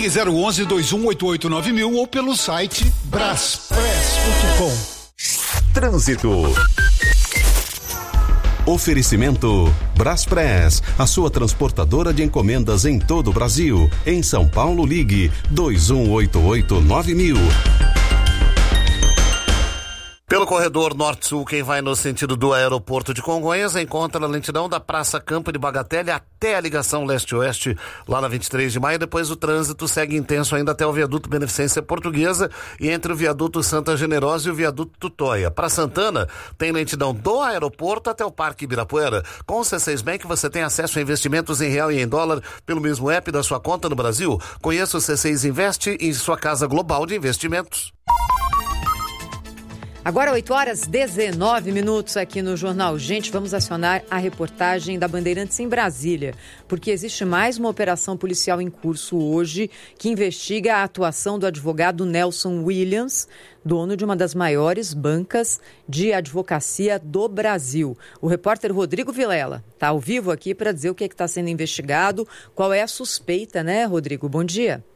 Ligue 011-2188-9000 ou pelo site braspress.com. Trânsito. Oferecimento Braspress, a sua transportadora de encomendas em todo o Brasil. Em São Paulo, ligue 2188-9000. Pelo corredor norte-sul, quem vai no sentido do aeroporto de Congonhas encontra a lentidão da Praça Campo de Bagatelle até a ligação leste-oeste, lá na 23 de maio. Depois o trânsito segue intenso ainda até o viaduto Beneficência Portuguesa e entre o viaduto Santa Generosa e o viaduto Tutóia. Para Santana, tem lentidão do aeroporto até o Parque Ibirapuera. Com o C6 Bank, você tem acesso a investimentos em real e em dólar pelo mesmo app da sua conta no Brasil. Conheça o C6 Investe em sua casa global de investimentos. Agora 8h19 aqui no Jornal Gente, vamos acionar a reportagem da Bandeirantes em Brasília, porque existe mais uma operação policial em curso hoje que investiga a atuação do advogado Nelson Williams, dono de uma das maiores bancas de advocacia do Brasil. O repórter Rodrigo Vilela está ao vivo aqui para dizer o que está sendo investigado, qual é a suspeita, né, Rodrigo? Bom dia.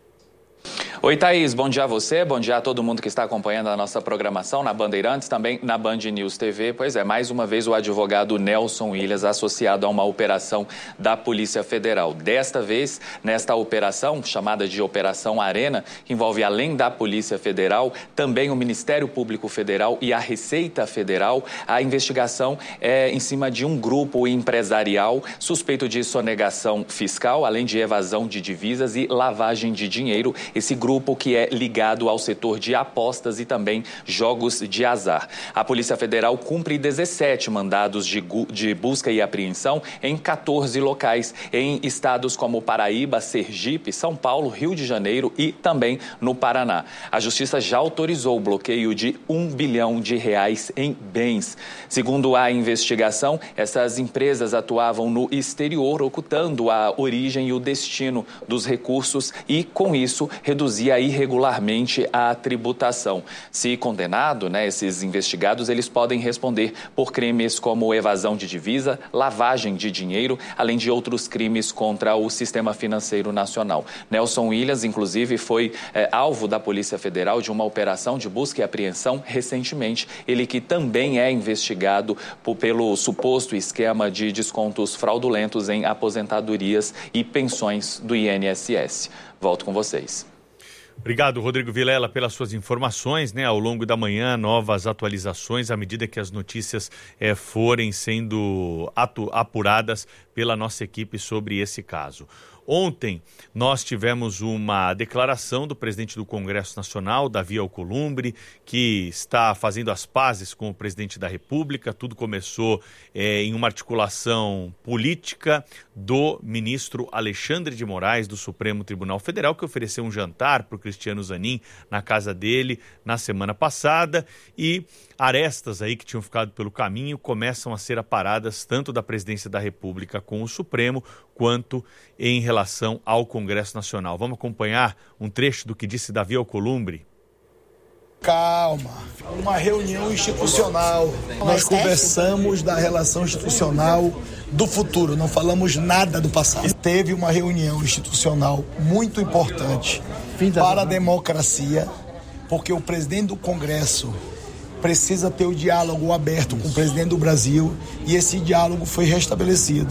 Oi, Thaís, bom dia a você, bom dia a todo mundo que está acompanhando a nossa programação na Bandeirantes, também na Band News TV. Pois é, mais uma vez o advogado Nelson Williams associado a uma operação da Polícia Federal. Desta vez, nesta operação, chamada de Operação Arena, que envolve além da Polícia Federal, também o Ministério Público Federal e a Receita Federal. A investigação é em cima de um grupo empresarial suspeito de sonegação fiscal, além de evasão de divisas e lavagem de dinheiro. Esse grupo que é ligado ao setor de apostas e também jogos de azar. A Polícia Federal cumpre 17 mandados de busca e apreensão em 14 locais, em estados como Paraíba, Sergipe, São Paulo, Rio de Janeiro e também no Paraná. A Justiça já autorizou o bloqueio de R$1 bilhão em bens. Segundo a investigação, essas empresas atuavam no exterior, ocultando a origem e o destino dos recursos e, com isso, reduzia irregularmente a tributação. Se condenado, esses investigados, eles podem responder por crimes como evasão de divisa, lavagem de dinheiro, além de outros crimes contra o sistema financeiro nacional. Nelson Williams, inclusive, foi alvo da Polícia Federal de uma operação de busca e apreensão recentemente. Ele que também é investigado pelo suposto esquema de descontos fraudulentos em aposentadorias e pensões do INSS. Volto com vocês. Obrigado, Rodrigo Vilela, pelas suas informações, Ao longo da manhã, novas atualizações à medida que as notícias forem sendo apuradas pela nossa equipe sobre esse caso. Ontem, nós tivemos uma declaração do presidente do Congresso Nacional, Davi Alcolumbre, que está fazendo as pazes com o presidente da República. Tudo começou em uma articulação política do ministro Alexandre de Moraes, do Supremo Tribunal Federal, que ofereceu um jantar para o Cristiano Zanin na casa dele na semana passada. E arestas aí que tinham ficado pelo caminho começam a ser aparadas tanto da presidência da República com o Supremo, quanto em relação ao Congresso Nacional. Vamos acompanhar um trecho do que disse Davi Alcolumbre. Calma, uma reunião institucional. Nós conversamos da relação institucional do futuro, não falamos nada do passado. Teve uma reunião institucional muito importante para a democracia, porque o presidente do Congresso precisa ter o diálogo aberto com o presidente do Brasil e esse diálogo foi restabelecido.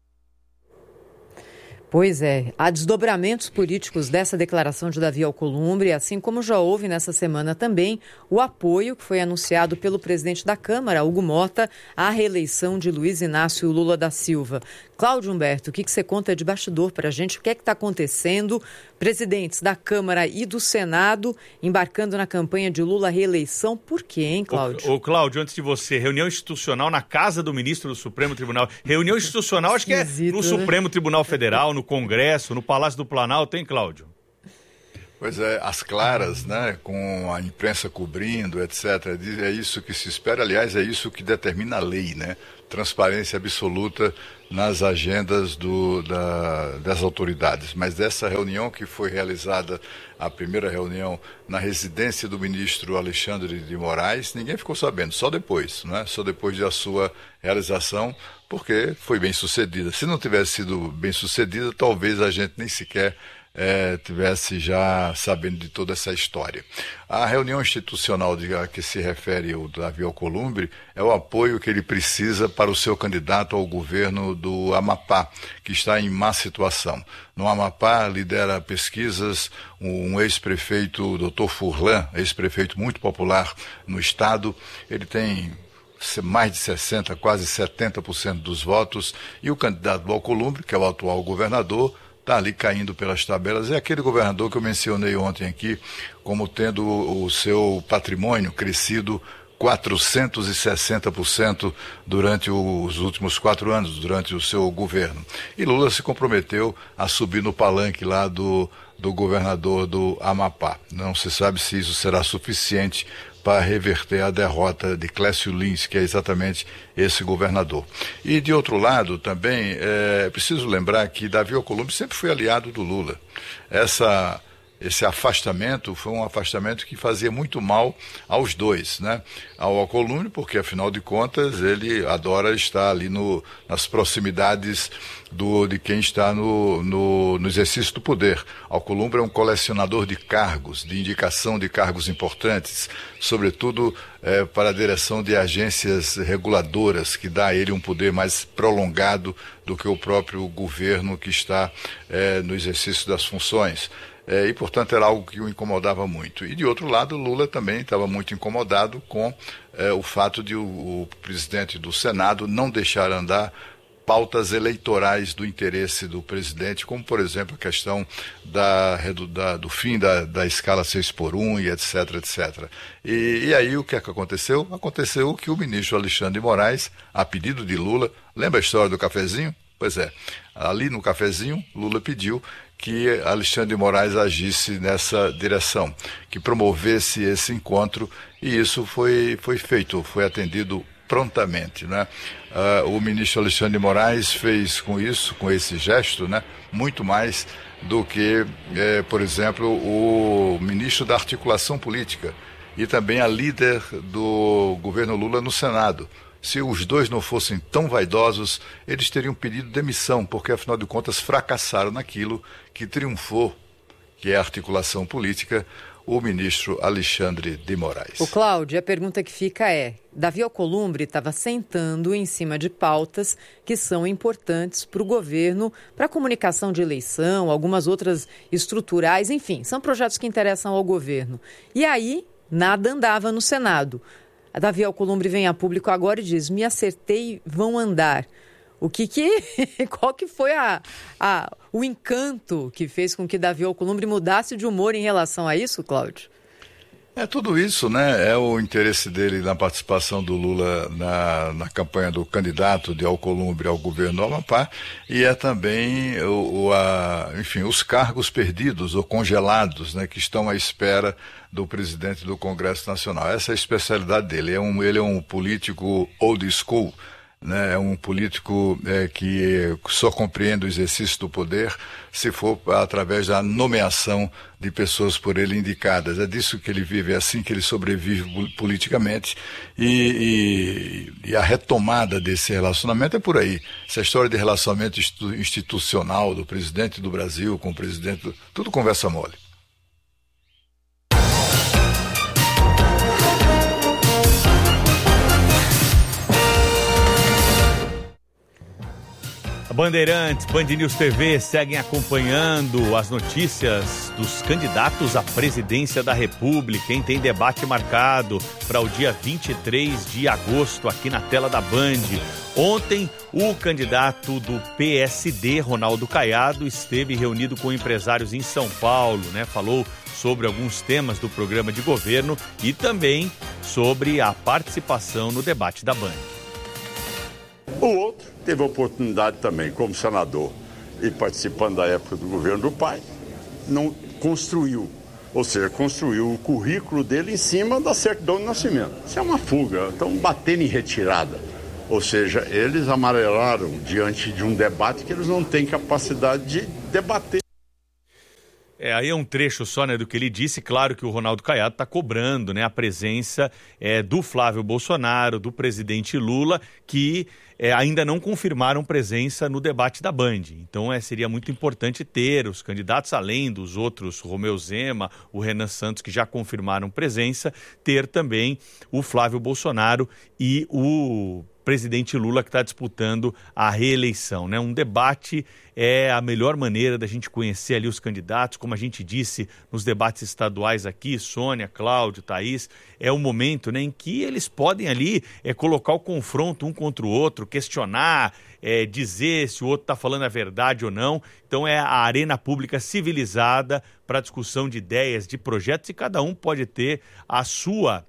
Pois é, há desdobramentos políticos dessa declaração de Davi Alcolumbre, assim como já houve nessa semana também o apoio que foi anunciado pelo presidente da Câmara, Hugo Mota, à reeleição de Luiz Inácio Lula da Silva. Cláudio Humberto, o que você conta de bastidor para a gente? O que é que está acontecendo? Presidentes da Câmara e do Senado embarcando na campanha de Lula à reeleição. Por quê, hein, Cláudio? Ô, Cláudio, antes de você, reunião institucional na casa do ministro do Supremo Tribunal. Reunião institucional, acho que é no Supremo Tribunal Federal, no Congresso, no Palácio do Planalto, hein, Cláudio? Pois é, às claras, com a imprensa cobrindo, etc. É isso que se espera, aliás, é isso que determina a lei, Transparência absoluta nas agendas das autoridades. Mas dessa reunião que foi realizada, a primeira reunião na residência do ministro Alexandre de Moraes, ninguém ficou sabendo, só depois, né? Só depois da sua realização, porque foi bem sucedida. Se não tivesse sido bem sucedida, talvez a gente nem sequer tivesse já sabendo de toda essa história. A reunião institucional a que se refere o Davi Alcolumbre é o apoio que ele precisa para o seu candidato ao governo do Amapá, que está em má situação. No Amapá, lidera pesquisas um ex-prefeito, Dr. Furlan, ex-prefeito muito popular no estado. Ele tem mais de 60%, quase 70% dos votos, e o candidato do Alcolumbre, que é o atual governador, está ali caindo pelas tabelas. É aquele governador que eu mencionei ontem aqui como tendo o seu patrimônio crescido 460% durante os últimos 4 anos, durante o seu governo. E Lula se comprometeu a subir no palanque lá do governador do Amapá. Não se sabe se isso será suficiente para reverter a derrota de Clécio Lins, que é exatamente esse governador. E, de outro lado, também, é preciso lembrar que Davi Alcolumbre sempre foi aliado do Lula. Esse afastamento foi um afastamento que fazia muito mal aos dois, né? Ao Alcolumbre, porque, afinal de contas, ele adora estar ali nas proximidades de quem está no exercício do poder. Alcolumbre é um colecionador de cargos, de indicação de cargos importantes, sobretudo para a direção de agências reguladoras, que dá a ele um poder mais prolongado do que o próprio governo que está no exercício das funções. E, portanto, era algo que o incomodava muito. E, de outro lado, Lula também estava muito incomodado com o fato de o presidente do Senado não deixar andar pautas eleitorais do interesse do presidente, como, por exemplo, a questão do fim da escala 6x1 e etc, etc. E aí o que é que aconteceu? Aconteceu que o ministro Alexandre de Moraes, a pedido de Lula, lembra a história do cafezinho? Pois é, ali no cafezinho, Lula pediu que Alexandre de Moraes agisse nessa direção, que promovesse esse encontro, e isso foi feito, foi atendido prontamente, né? O ministro Alexandre de Moraes fez com esse gesto, né, muito mais do que, por exemplo, o ministro da Articulação Política e também a líder do governo Lula no Senado. Se os dois não fossem tão vaidosos, eles teriam pedido demissão, porque, afinal de contas, fracassaram naquilo que triunfou, que é a articulação política, o ministro Alexandre de Moraes. O Cláudio, a pergunta que fica é, Davi Alcolumbre estava sentando em cima de pautas que são importantes para o governo, para a comunicação de eleição, algumas outras estruturais, enfim, são projetos que interessam ao governo. E aí, nada andava no Senado. A Davi Alcolumbre vem a público agora e diz, me acertei, vão andar. Qual que foi o encanto que fez com que Davi Alcolumbre mudasse de humor em relação a isso, Cláudio? Tudo isso, né? É o interesse dele na participação do Lula na campanha do candidato de Alcolumbre ao governo do Amapá, e é também os cargos perdidos ou congelados, né, que estão à espera do presidente do Congresso Nacional. Essa é a especialidade dele. Ele é um político old school, né? É um político que só compreende o exercício do poder se for através da nomeação de pessoas por ele indicadas. É disso que ele vive, é assim que ele sobrevive politicamente, e a retomada desse relacionamento é por aí. Essa história de relacionamento institucional do presidente do Brasil com o presidente, tudo conversa mole. Bandeirantes, Band News TV seguem acompanhando as notícias dos candidatos à presidência da República. Quem tem debate marcado para o dia 23 de agosto aqui na tela da Band. Ontem, o candidato do PSD, Ronaldo Caiado, esteve reunido com empresários em São Paulo, né? Falou sobre alguns temas do programa de governo e também sobre a participação no debate da Band. O outro teve a oportunidade também, como senador e participando da época do governo do pai, não construiu, ou seja, construiu o currículo dele em cima da certidão de nascimento. Isso é uma fuga, estão batendo em retirada. Ou seja, eles amarelaram diante de um debate que eles não têm capacidade de debater. Aí é um trecho só, né, do que ele disse. Claro que o Ronaldo Caiado está cobrando, né, a presença do Flávio Bolsonaro, do presidente Lula, que ainda não confirmaram presença no debate da Band. Então seria muito importante ter os candidatos, além dos outros, Romeu Zema, o Renan Santos, que já confirmaram presença, ter também o Flávio Bolsonaro e o presidente Lula, que está disputando a reeleição, né? Um debate é a melhor maneira da gente conhecer ali os candidatos, como a gente disse nos debates estaduais aqui, Sônia, Cláudio, Thaís, é o momento, né, em que eles podem ali colocar o confronto um contra o outro, questionar, dizer se o outro está falando a verdade ou não. Então é a arena pública civilizada para discussão de ideias, de projetos, e cada um pode ter a sua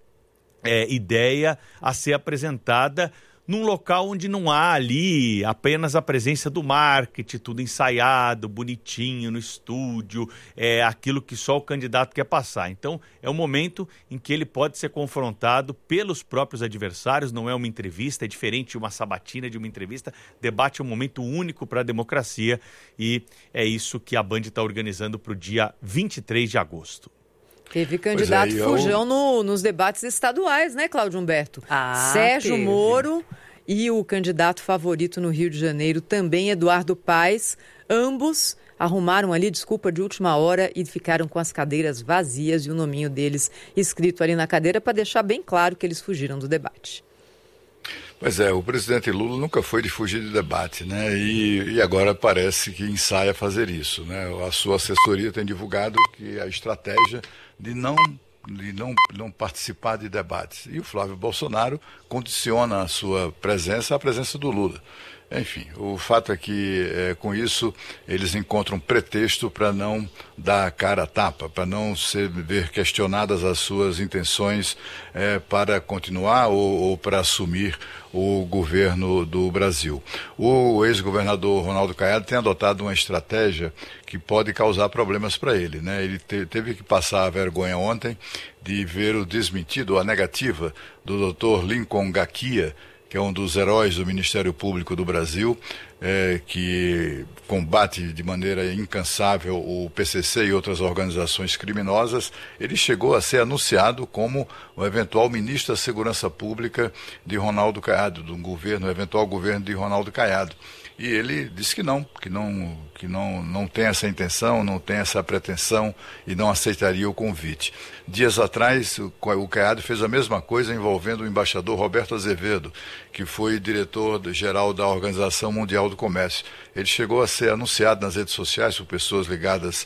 ideia a ser apresentada num local onde não há ali apenas a presença do marketing, tudo ensaiado, bonitinho no estúdio, aquilo que só o candidato quer passar. Então, é um momento em que ele pode ser confrontado pelos próprios adversários, não é uma entrevista, é diferente de uma sabatina, de uma entrevista. Debate é um momento único para a democracia e é isso que a Band está organizando para o dia 23 de agosto. Teve candidato fujão nos debates estaduais, né, Cláudio Humberto? Sérgio Moro e o candidato favorito no Rio de Janeiro, também Eduardo Paes. Ambos arrumaram ali desculpa de última hora e ficaram com as cadeiras vazias e o nominho deles escrito ali na cadeira para deixar bem claro que eles fugiram do debate. Pois é, o presidente Lula nunca foi de fugir de debate, né? E agora parece que ensaia fazer isso, né? A sua assessoria tem divulgado que a estratégia de não participar de debates. E o Flávio Bolsonaro condiciona a sua presença à presença do Lula. Enfim, o fato é que com isso eles encontram pretexto para não dar a cara a tapa, para não ver questionadas as suas intenções para continuar ou para assumir o governo do Brasil. O ex-governador Ronaldo Caiado tem adotado uma estratégia que pode causar problemas para ele, né? Ele teve que passar a vergonha ontem de ver o desmentido, a negativa do Dr. Lincoln Gakia, que é um dos heróis do Ministério Público do Brasil, que combate de maneira incansável o PCC e outras organizações criminosas. Ele chegou a ser anunciado como o eventual ministro da Segurança Pública de Ronaldo Caiado, do governo, eventual governo de Ronaldo Caiado. E ele disse que não tem essa intenção, não tem essa pretensão e não aceitaria o convite. Dias atrás, o Caiado fez a mesma coisa envolvendo o embaixador Roberto Azevedo, que foi diretor-geral da Organização Mundial do Comércio. Ele chegou a ser anunciado nas redes sociais por pessoas ligadas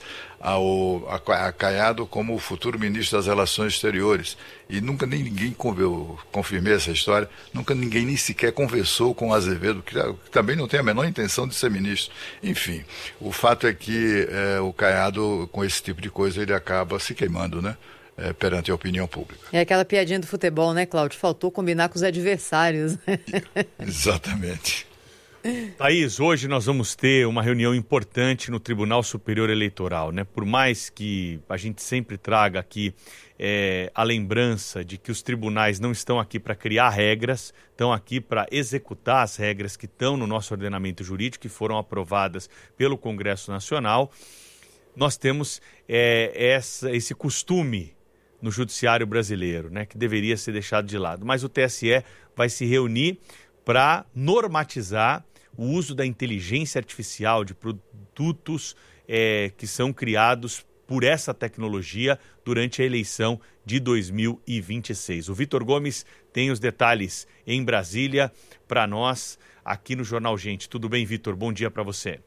a Caiado como o futuro ministro das Relações Exteriores. E nunca ninguém, confirmei essa história, nunca ninguém nem sequer conversou com o Azevedo, que também não tem a menor intenção de ser ministro. Enfim, o fato é que o Caiado, com esse tipo de coisa, ele acaba se queimando, né? Perante a opinião pública. É aquela piadinha do futebol, né, Cláudio? Faltou combinar com os adversários. Exatamente. Thaís, hoje nós vamos ter uma reunião importante no Tribunal Superior Eleitoral, né? Por mais que a gente sempre traga aqui a lembrança de que os tribunais não estão aqui para criar regras, estão aqui para executar as regras que estão no nosso ordenamento jurídico, que foram aprovadas pelo Congresso Nacional, nós temos esse costume no judiciário brasileiro, né, que deveria ser deixado de lado. Mas o TSE vai se reunir para normatizar o uso da inteligência artificial, de produtos que são criados por essa tecnologia durante a eleição de 2026. O Vitor Gomes tem os detalhes em Brasília para nós aqui no Jornal Gente. Tudo bem, Vitor? Bom dia para você.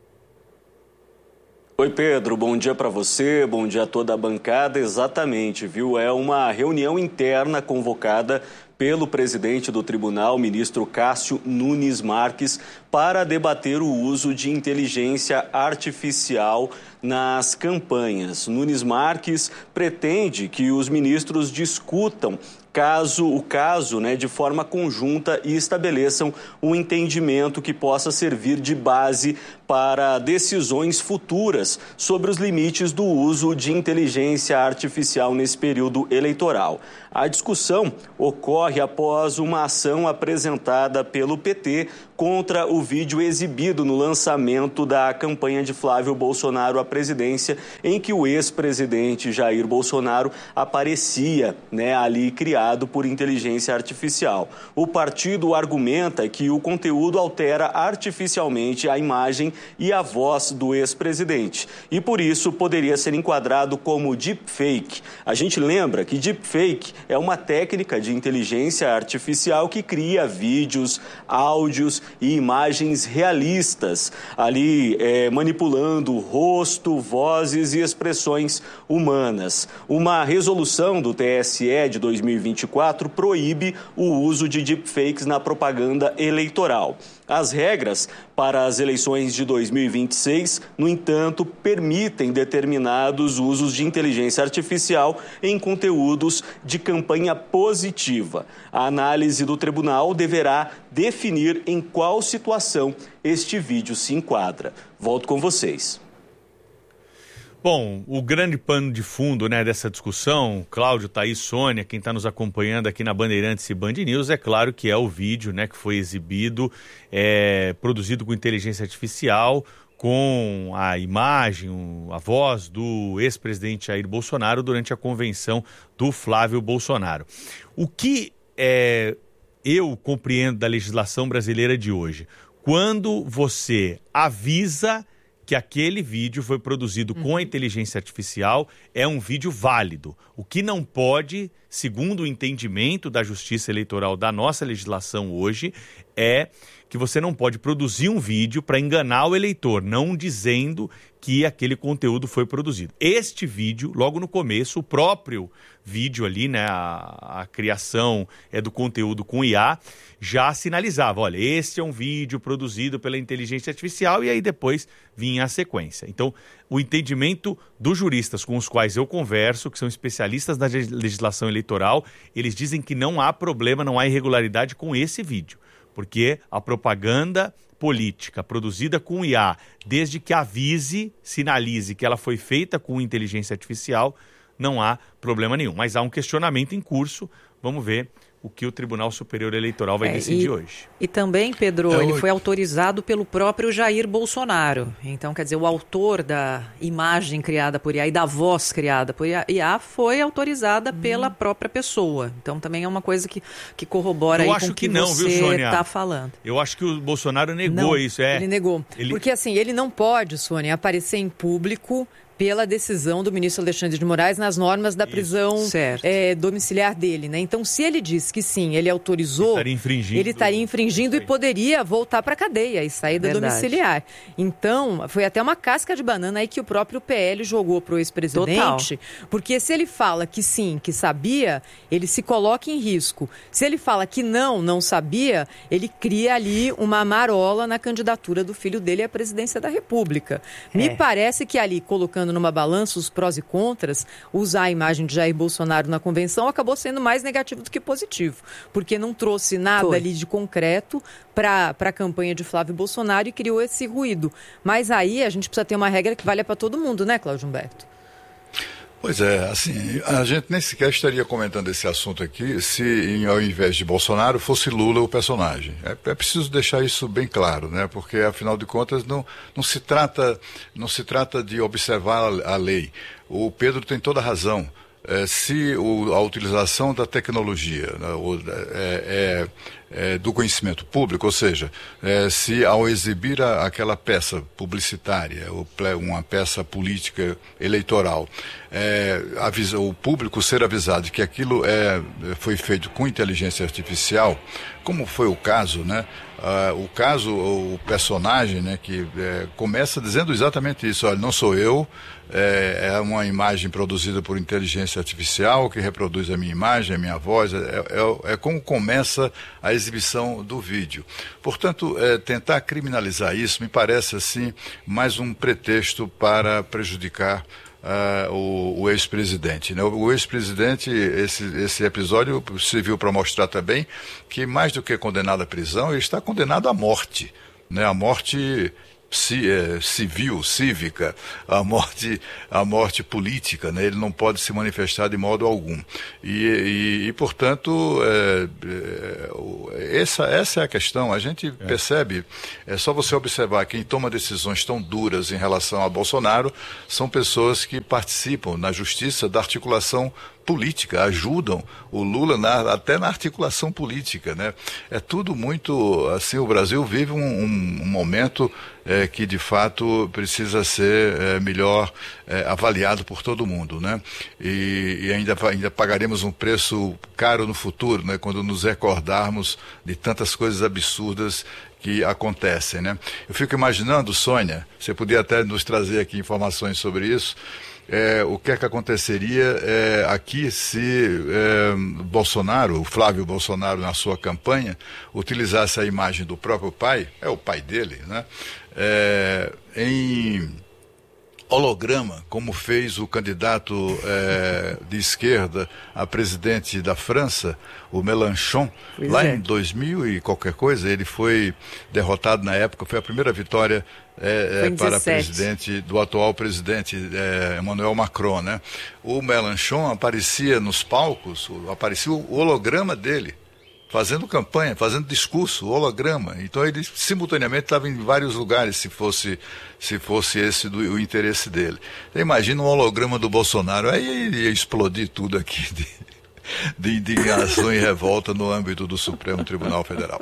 Oi, Pedro, bom dia para você, bom dia a toda a bancada. Exatamente, viu? É uma reunião interna convocada pelo presidente do tribunal, ministro Cássio Nunes Marques, para debater o uso de inteligência artificial nas campanhas. Nunes Marques pretende que os ministros discutam o caso, de forma conjunta e estabeleçam um entendimento que possa servir de base para decisões futuras sobre os limites do uso de inteligência artificial nesse período eleitoral. A discussão ocorre após uma ação apresentada pelo PT contra o vídeo exibido no lançamento da campanha de Flávio Bolsonaro à presidência, em que o ex-presidente Jair Bolsonaro aparecia, ali criado por inteligência artificial. O partido argumenta que o conteúdo altera artificialmente a imagem e a voz do ex-presidente e, por isso, poderia ser enquadrado como deepfake. A gente lembra que deepfake é uma técnica de inteligência artificial que cria vídeos, áudios e imagens realistas, ali manipulando rosto, vozes e expressões humanas. Uma resolução do TSE de 2024 proíbe o uso de deepfakes na propaganda eleitoral. As regras para as eleições de 2026, no entanto, permitem determinados usos de inteligência artificial em conteúdos de campanha positiva. A análise do tribunal deverá definir em qual situação este vídeo se enquadra. Volto com vocês. Bom, o grande pano de fundo dessa discussão, Cláudio, Thaís, Sônia, quem está nos acompanhando aqui na Bandeirantes e Band News, é claro que é o vídeo que foi exibido, produzido com inteligência artificial, com a imagem, a voz do ex-presidente Jair Bolsonaro durante a convenção do Flávio Bolsonaro. O que eu compreendo da legislação brasileira de hoje? Quando você avisa que aquele vídeo foi produzido com a inteligência artificial, é um vídeo válido. O que não pode, segundo o entendimento da Justiça Eleitoral da nossa legislação hoje, é que você não pode produzir um vídeo para enganar o eleitor, não dizendo que aquele conteúdo foi produzido. Este vídeo, logo no começo, o próprio vídeo ali, a criação do conteúdo com IA, já sinalizava, olha, esse é um vídeo produzido pela inteligência artificial, e aí depois vinha a sequência. Então, o entendimento dos juristas com os quais eu converso, que são especialistas na legislação eleitoral, eles dizem que não há problema, não há irregularidade com esse vídeo, porque a propaganda política produzida com IA, desde que avise, sinalize que ela foi feita com inteligência artificial, não há problema nenhum. Mas há um questionamento em curso, vamos ver o que o Tribunal Superior Eleitoral vai decidir hoje. E também, Pedro, ele foi autorizado pelo próprio Jair Bolsonaro. Então, quer dizer, o autor da imagem criada por IA e da voz criada por IA foi autorizada pela própria pessoa. Então, também é uma coisa que corrobora aí com o que você está falando. Eu acho que o Bolsonaro negou isso. Ele negou. Porque, assim, ele não pode, Sônia, aparecer em público pela decisão do ministro Alexandre de Moraes nas normas da prisão domiciliar dele, Então, se ele diz que sim, ele autorizou, ele estaria infringindo e poderia voltar para a cadeia e sair da domiciliar. Então, foi até uma casca de banana aí que o próprio PL jogou para o ex-presidente, porque se ele fala que sim, que sabia, ele se coloca em risco. Se ele fala que não sabia, ele cria ali uma marola na candidatura do filho dele à presidência da República. Me parece que ali, colocando numa balança os prós e contras, usar a imagem de Jair Bolsonaro na convenção acabou sendo mais negativo do que positivo, porque não trouxe nada ali de concreto para a campanha de Flávio Bolsonaro e criou esse ruído. Mas aí a gente precisa ter uma regra que valha para todo mundo, Cláudio Humberto? Pois é, assim, a gente nem sequer estaria comentando esse assunto aqui se, ao invés de Bolsonaro, fosse Lula o personagem. É preciso deixar isso bem claro, porque, afinal de contas, não se trata de observar a lei. O Pedro tem toda a razão. Se a utilização da tecnologia do conhecimento público, ou seja, se ao exibir aquela peça publicitária, uma peça política eleitoral, o público ser avisado de que aquilo foi feito com inteligência artificial, como foi o caso, o personagem, que começa dizendo exatamente isso, olha, não sou eu, é uma imagem produzida por inteligência artificial que reproduz a minha imagem, a minha voz, é como começa a exibição do vídeo. Portanto, tentar criminalizar isso me parece assim mais um pretexto para prejudicar o ex-presidente. O ex-presidente, esse episódio serviu para mostrar também que, mais do que condenado à prisão, ele está condenado à morte. A morte civil, cívica, a morte política, né? Ele não pode se manifestar de modo algum. E portanto, essa é a questão. A gente percebe, é só você observar, quem toma decisões tão duras em relação a Bolsonaro são pessoas que participam na justiça da articulação política, ajudam o Lula até na articulação política, né? É tudo muito, assim, o Brasil vive um momento que de fato precisa ser melhor avaliado por todo mundo, né? E ainda pagaremos um preço caro no futuro, né? Quando nos recordarmos de tantas coisas absurdas que acontecem, né? Eu fico imaginando, Sônia, você podia até nos trazer aqui informações sobre isso, o que é que aconteceria aqui se Bolsonaro, o Flávio Bolsonaro, na sua campanha, utilizasse a imagem do próprio pai, o pai dele, né? Em holograma, como fez o candidato de esquerda a presidente da França, o Mélenchon, em 2000 e qualquer coisa. Ele foi derrotado na época, foi a primeira vitória para presidente do atual presidente Emmanuel Macron, né? O Mélenchon aparecia nos palcos, aparecia o holograma dele, fazendo campanha, fazendo discurso, holograma. Então ele simultaneamente estava em vários lugares, se fosse esse o interesse dele. Então, imagina um holograma do Bolsonaro, aí ia explodir tudo aqui de indignação e revolta no âmbito do Supremo Tribunal Federal.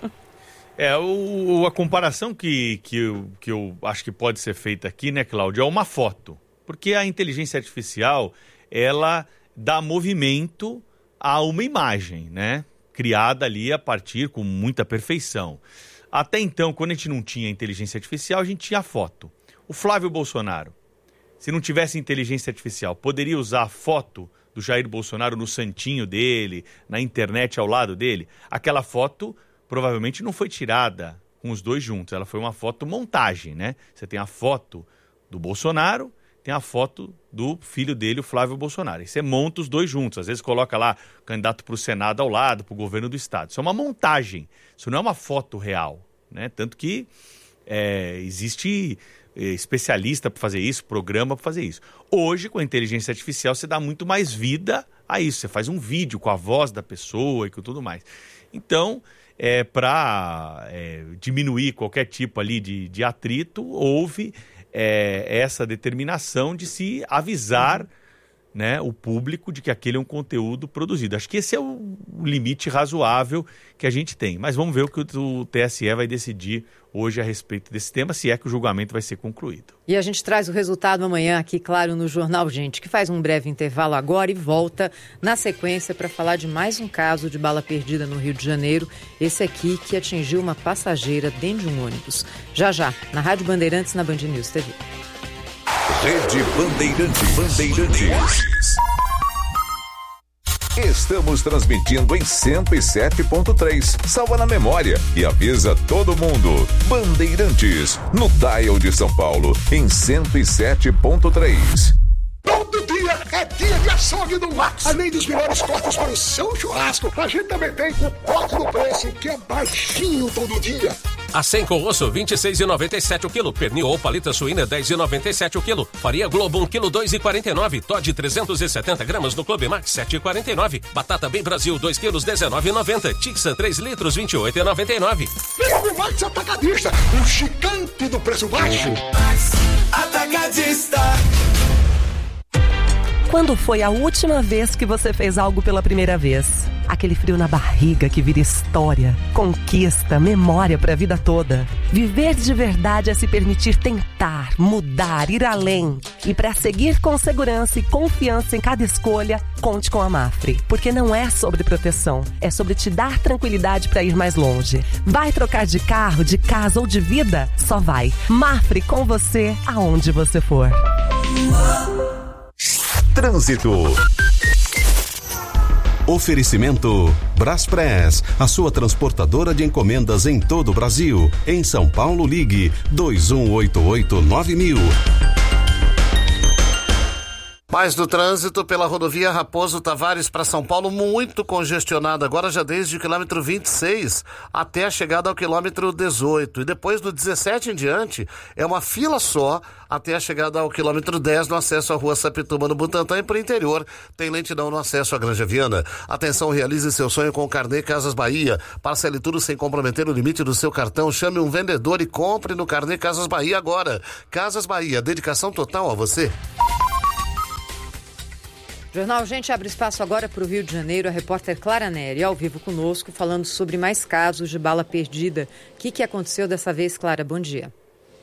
A comparação que eu acho que pode ser feita aqui, né, Cláudio, é uma foto. Porque a inteligência artificial, ela dá movimento a uma imagem, né? Criada ali a partir com muita perfeição. Até então, quando a gente não tinha inteligência artificial, a gente tinha foto. O Flávio Bolsonaro, se não tivesse inteligência artificial, poderia usar a foto do Jair Bolsonaro no santinho dele, na internet ao lado dele? Aquela foto provavelmente não foi tirada com os dois juntos, ela foi uma foto montagem, né? Você tem a foto do Bolsonaro, tem a foto do filho dele, o Flávio Bolsonaro. E você monta os dois juntos. Às vezes coloca lá o candidato para o Senado ao lado, para o governo do Estado. Isso é uma montagem, isso não é uma foto real, né? Tanto que existe especialista para fazer isso, programa para fazer isso. Hoje, com a inteligência artificial, você dá muito mais vida a isso. Você faz um vídeo com a voz da pessoa e com tudo mais. Então, para diminuir qualquer tipo ali de atrito, houve essa determinação de se avisar, né, o público de que aquele é um conteúdo produzido. Acho que esse é o limite razoável que a gente tem. Mas vamos ver o que o TSE vai decidir hoje a respeito desse tema, se é que o julgamento vai ser concluído. E a gente traz o resultado amanhã aqui, claro, no Jornal Gente, que faz um breve intervalo agora e volta na sequência para falar de mais um caso de bala perdida no Rio de Janeiro. Esse aqui que atingiu uma passageira dentro de um ônibus. Já, na Rádio Bandeirantes, na Band News TV. Rede Bandeirantes. Estamos transmitindo em 107.3. Salva na memória e avisa todo mundo. Bandeirantes, no dial de São Paulo, em 107.3. Todo dia é dia de açougue do Max. Além dos melhores cortes para o seu churrasco, a gente também tem o corte do preço, que é baixinho todo dia. Acém com osso, R$ 26,97 o quilo. Pernil ou paleta suína, R$ 10,97 o quilo. Farinha Globo, 1 quilo, R$ 2,49. Todd, 370 gramas no Clube Max, R$ 7,49. Batata Bem Brasil, 2 quilos, R$ 19,90. Tixa, 3 litros, R$ 28,99. Vem pro Max Atacadista, o gigante do preço baixo. Max Atacadista. Quando foi a última vez que você fez algo pela primeira vez? Aquele frio na barriga que vira história, conquista, memória para a vida toda. Viver de verdade é se permitir tentar, mudar, ir além. E para seguir com segurança e confiança em cada escolha, conte com a Mafre. Porque não é sobre proteção, é sobre te dar tranquilidade para ir mais longe. Vai trocar de carro, de casa ou de vida? Só vai. Mafre com você, aonde você for. Trânsito. Oferecimento Braspress, a sua transportadora de encomendas em todo o Brasil. Em São Paulo, ligue 2188-9000. Mais do trânsito pela rodovia Raposo Tavares para São Paulo, muito congestionado agora já desde o quilômetro 26 até a chegada ao quilômetro 18. E depois do 17 em diante, é uma fila só até a chegada ao quilômetro 10 no acesso à rua Sapituba no Butantã e para o interior tem lentidão no acesso à Granja Viana. Atenção, realize seu sonho com o Carnê Casas Bahia. Parcele tudo sem comprometer o limite do seu cartão. Chame um vendedor e compre no Carnê Casas Bahia agora. Casas Bahia, dedicação total a você. Jornal Gente abre espaço agora para o Rio de Janeiro. A repórter Clara Neri, ao vivo conosco, falando sobre mais casos de bala perdida. O que aconteceu dessa vez, Clara? Bom dia.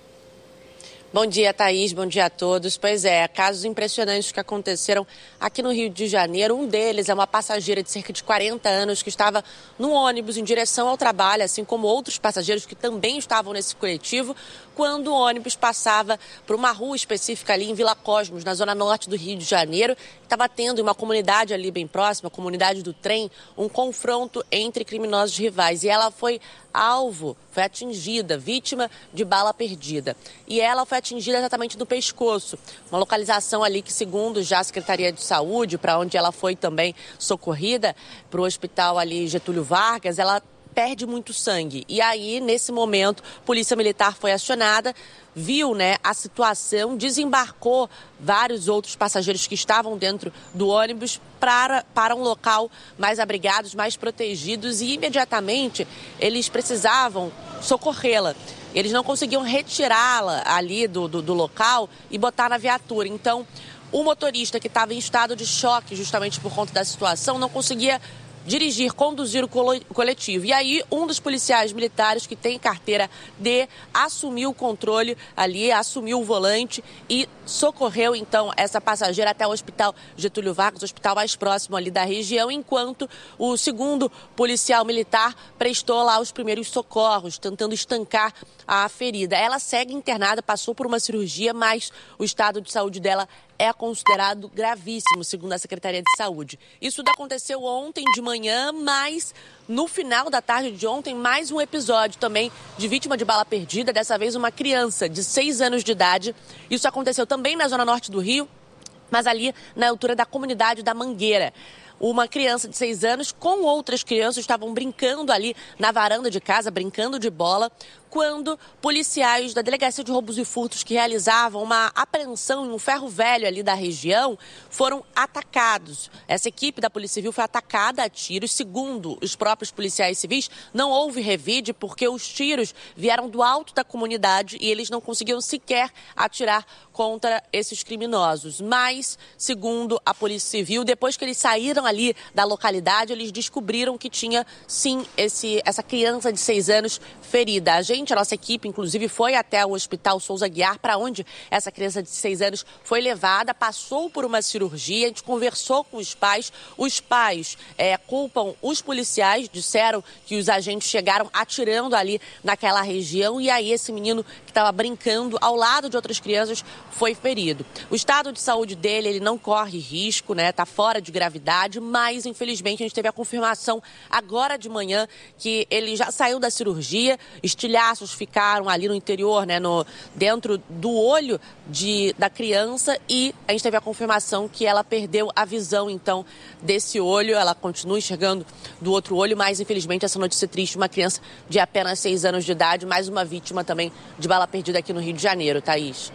Bom dia, Thaís. Bom dia a todos. Pois é, casos impressionantes que aconteceram aqui no Rio de Janeiro. Um deles é uma passageira de cerca de 40 anos que estava no ônibus em direção ao trabalho, assim como outros passageiros que também estavam nesse coletivo, quando o ônibus passava por uma rua específica ali em Vila Cosmos, na zona norte do Rio de Janeiro. Estava tendo uma comunidade ali bem próxima, a comunidade do trem, um confronto entre criminosos rivais. E ela foi alvo, foi atingida, vítima de bala perdida. E ela foi atingida exatamente no pescoço. Uma localização ali que, segundo já a Secretaria de Saúde, para onde ela foi também socorrida, para o hospital ali Getúlio Vargas, ela perde muito sangue. E aí, nesse momento, a Polícia Militar foi acionada, viu, a situação, desembarcou vários outros passageiros que estavam dentro do ônibus para um local mais abrigados, mais protegidos, e imediatamente eles precisavam socorrê-la. Eles não conseguiam retirá-la ali do local e botar na viatura. Então, o motorista que estava em estado de choque justamente por conta da situação não conseguia dirigir, conduzir o coletivo. E aí, um dos policiais militares que tem carteira D assumiu o controle ali, assumiu o volante e socorreu, então, essa passageira até o hospital Getúlio Vargas, o hospital mais próximo ali da região, enquanto o segundo policial militar prestou lá os primeiros socorros, tentando estancar a ferida. Ela segue internada, passou por uma cirurgia, mas o estado de saúde dela é considerado gravíssimo, segundo a Secretaria de Saúde. Isso aconteceu ontem de manhã, mas no final da tarde de ontem, mais um episódio também de vítima de bala perdida, dessa vez uma criança de 6 anos de idade. Isso aconteceu também na zona norte do Rio, mas ali na altura da comunidade da Mangueira. Uma criança de 6 anos com outras crianças estavam brincando ali na varanda de casa, brincando de bola, quando policiais da Delegacia de Roubos e Furtos que realizavam uma apreensão em um ferro velho ali da região foram atacados. Essa equipe da Polícia Civil foi atacada a tiros. Segundo os próprios policiais civis, não houve revide porque os tiros vieram do alto da comunidade e eles não conseguiam sequer atirar contra esses criminosos. Mas, segundo a Polícia Civil, depois que eles saíram ali da localidade, eles descobriram que tinha, sim, essa criança de 6 anos ferida. A nossa equipe, inclusive, foi até o Hospital Souza Aguiar, para onde essa criança de 6 anos foi levada, passou por uma cirurgia, a gente conversou com os pais. Os pais culpam os policiais, disseram que os agentes chegaram atirando ali naquela região e aí esse menino que estava brincando ao lado de outras crianças foi ferido. O estado de saúde dele, ele não corre risco, está fora de gravidade, mas infelizmente a gente teve a confirmação agora de manhã que ele já saiu da cirurgia, estilhaços ficaram ali no interior, dentro do olho da criança e a gente teve a confirmação que ela perdeu a visão, então, desse olho. Ela continua enxergando do outro olho, mas infelizmente essa notícia triste, uma criança de apenas 6 anos de idade, mais uma vítima também de bala perdida aqui no Rio de Janeiro, Thaís.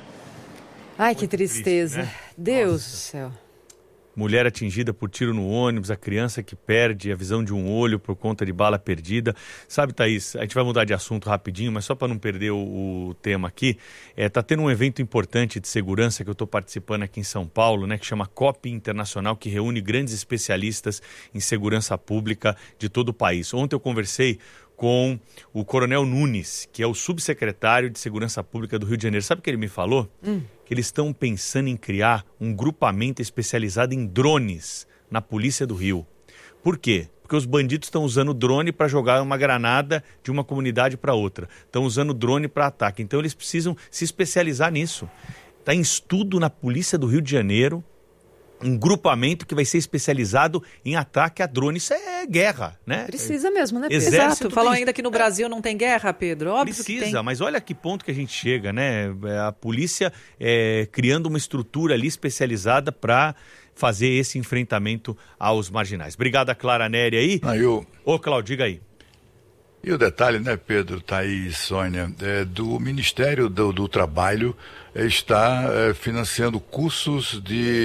Ai, que tristeza. Triste, né? Deus do céu. Mulher atingida por tiro no ônibus, a criança que perde a visão de um olho por conta de bala perdida. Sabe, Thaís, a gente vai mudar de assunto rapidinho, mas só para não perder o tema aqui, tá tendo um evento importante de segurança que eu estou participando aqui em São Paulo, que chama COP Internacional, que reúne grandes especialistas em segurança pública de todo o país. Ontem eu conversei com o Coronel Nunes, que é o subsecretário de Segurança Pública do Rio de Janeiro. Sabe o que ele me falou? Que eles estão pensando em criar um grupamento especializado em drones na Polícia do Rio. Por quê? Porque os bandidos estão usando drone para jogar uma granada de uma comunidade para outra. Estão usando drone para ataque. Então eles precisam se especializar nisso. Está em estudo na Polícia do Rio de Janeiro um grupamento que vai ser especializado em ataque a drone. Isso é guerra, né? Precisa mesmo, né, Pedro? Exato. Falam ainda que no Brasil não tem guerra, Pedro. Óbvio precisa, que tem. Mas olha que ponto que a gente chega, né? A polícia criando uma estrutura ali especializada para fazer esse enfrentamento aos marginais. Obrigado, Clara Nery aí. Ô, Cláudio, diga aí. E o detalhe, né, Pedro, Thaís, Sônia, do Ministério do Trabalho está financiando cursos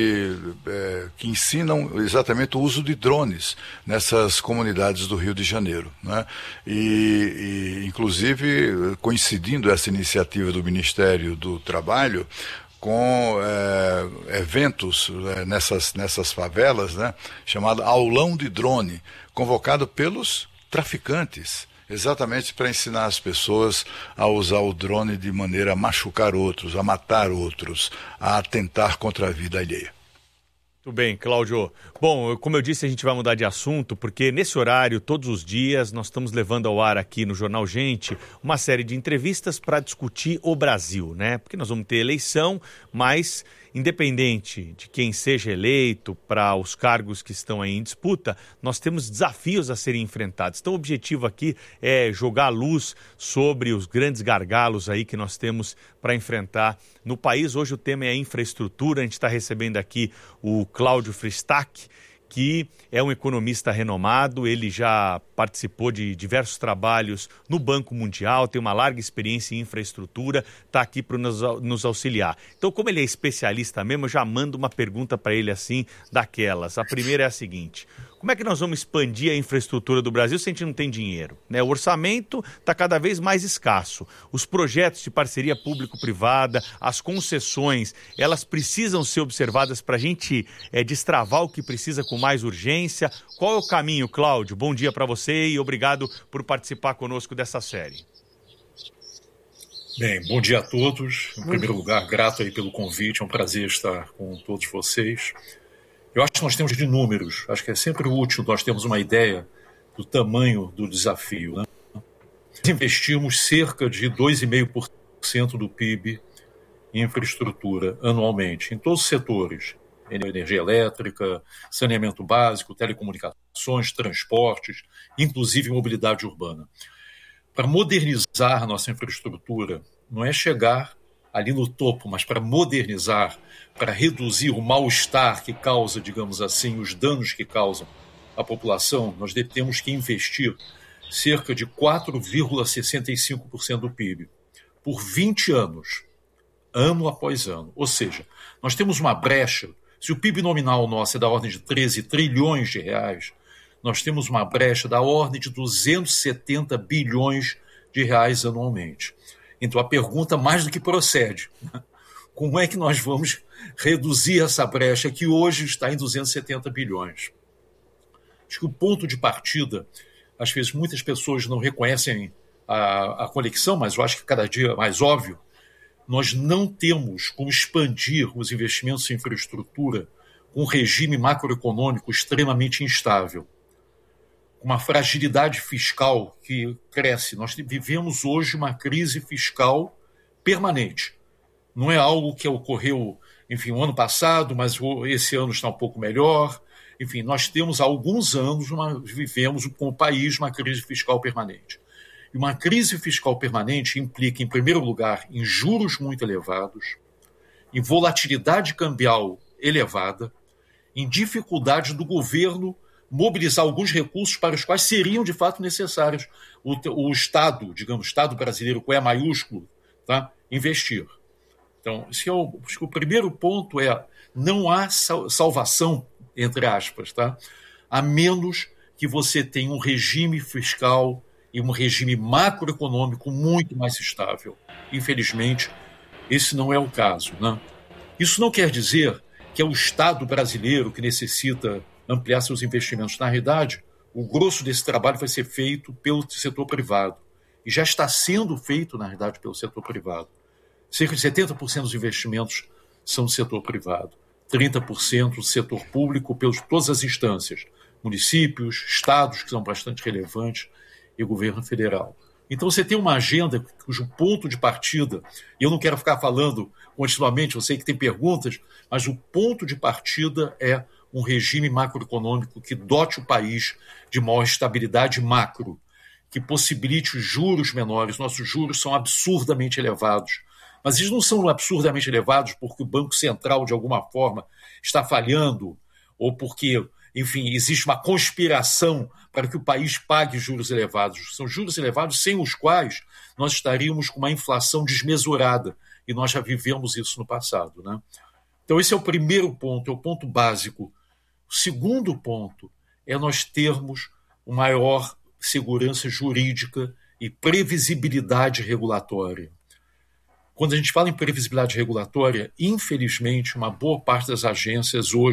que ensinam exatamente o uso de drones nessas comunidades do Rio de Janeiro, né? E inclusive, coincidindo essa iniciativa do Ministério do Trabalho com eventos nessas favelas, né, chamado Aulão de Drone, convocado pelos traficantes, exatamente para ensinar as pessoas a usar o drone de maneira a machucar outros, a matar outros, a atentar contra a vida alheia. Muito bem, Cláudio. Bom, como eu disse, a gente vai mudar de assunto, porque nesse horário, todos os dias, nós estamos levando ao ar aqui no Jornal Gente uma série de entrevistas para discutir o Brasil, né? Porque nós vamos ter eleição, mas independente de quem seja eleito para os cargos que estão aí em disputa, nós temos desafios a serem enfrentados. Então o objetivo aqui é jogar luz sobre os grandes gargalos aí que nós temos para enfrentar no país. Hoje o tema é a infraestrutura. A gente está recebendo aqui o Cláudio Fristach, que é um economista renomado. Ele já participou de diversos trabalhos no Banco Mundial, tem uma larga experiência em infraestrutura, está aqui para nos auxiliar. Então, como ele é especialista mesmo, eu já mando uma pergunta para ele assim, daquelas. A primeira é a seguinte: como é que nós vamos expandir a infraestrutura do Brasil se a gente não tem dinheiro, né? O orçamento está cada vez mais escasso. Os projetos de parceria público-privada, as concessões, elas precisam ser observadas para a gente destravar o que precisa com mais urgência. Qual é o caminho, Cláudio? Bom dia para você e obrigado por participar conosco dessa série. Bem, bom dia a todos. Em primeiro lugar, grato aí pelo convite, é um prazer estar com todos vocês. Eu acho que nós temos de números, acho que é sempre útil nós termos uma ideia do tamanho do desafio, né? Nós investimos cerca de 2,5% do PIB em infraestrutura anualmente, em todos os setores: energia elétrica, saneamento básico, telecomunicações, transportes, inclusive mobilidade urbana. Para modernizar a nossa infraestrutura, não é chegar ali no topo, mas para modernizar, para reduzir o mal-estar que causa, digamos assim, os danos que causam à população, nós temos que investir cerca de 4,65% do PIB por 20 anos, ano após ano. Ou seja, nós temos uma brecha. Se o PIB nominal nosso é da ordem de 13 trilhões de reais, nós temos uma brecha da ordem de 270 bilhões de reais anualmente. Então a pergunta mais do que procede: como é que nós vamos reduzir essa brecha que hoje está em 270 bilhões? Acho que o ponto de partida, às vezes muitas pessoas não reconhecem a conexão, mas eu acho que cada dia é mais óbvio. Nós não temos como expandir os investimentos em infraestrutura com um regime macroeconômico extremamente instável, uma fragilidade fiscal que cresce. Nós vivemos hoje uma crise fiscal permanente. Não é algo que ocorreu, enfim, o ano passado, mas esse ano está um pouco melhor. Enfim, nós temos há alguns anos, vivemos com o país uma crise fiscal permanente. E uma crise fiscal permanente implica, em primeiro lugar, em juros muito elevados, em volatilidade cambial elevada, em dificuldade do governo mobilizar alguns recursos para os quais seriam, de fato, necessários o Estado, digamos, Estado brasileiro, com E maiúsculo, tá? Investir. Então, acho que o primeiro ponto é: não há salvação, entre aspas, tá? A menos que você tenha um regime fiscal e um regime macroeconômico muito mais estável. Infelizmente, esse não é o caso, né? Isso não quer dizer que é o Estado brasileiro que necessita ampliar seus investimentos. Na realidade, o grosso desse trabalho vai ser feito pelo setor privado. E já está sendo feito, na realidade, pelo setor privado. Cerca de 70% dos investimentos são do setor privado. 30% do setor público, pelas todas as instâncias. Municípios, estados, que são bastante relevantes, e governo federal. Então você tem uma agenda cujo ponto de partida, e eu não quero ficar falando continuamente, eu sei que tem perguntas, mas o ponto de partida é um regime macroeconômico que dote o país de maior estabilidade macro, que possibilite os juros menores. Nossos juros são absurdamente elevados. Mas eles não são absurdamente elevados porque o Banco Central, de alguma forma, está falhando ou porque, enfim, existe uma conspiração para que o país pague juros elevados. São juros elevados sem os quais nós estaríamos com uma inflação desmesurada, e nós já vivemos isso no passado, né? Então esse é o primeiro ponto, é o ponto básico. O segundo ponto é nós termos uma maior segurança jurídica e previsibilidade regulatória. Quando a gente fala em previsibilidade regulatória, infelizmente, uma boa parte das agências hoje